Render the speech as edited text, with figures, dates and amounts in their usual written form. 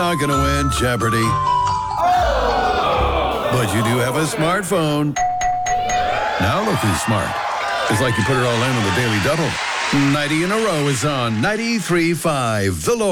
not going to win Jeopardy. But you do have a smartphone. Now look who's smart. It's like you put it all in with a daily double. 90 in a row is on 93.5 The Lord.